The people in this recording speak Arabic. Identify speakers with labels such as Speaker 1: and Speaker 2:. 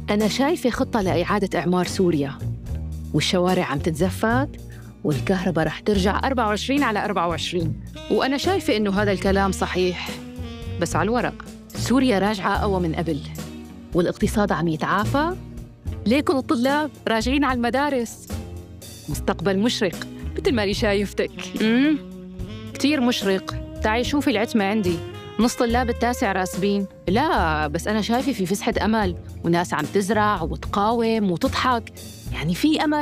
Speaker 1: أنا شايفة خطة لإعادة إعمار سوريا، والشوارع عم تتزفت والكهرباء رح ترجع 24 على 24. وأنا شايفة إنه هذا الكلام صحيح، بس على الورق. سوريا راجعة أقوى من قبل، والاقتصاد عم يتعافى. ليكن الطلاب راجعين على المدارس. مستقبل مشرق مثل ما أنا شايفتك. كتير مشرق. تعي شوفي العتمة عندي، نص طلاب التاسع راسبين. لا بس أنا شايفة في فسحة أمل، وناس عم تزرع وتقاوم وتضحك، يعني في أمل.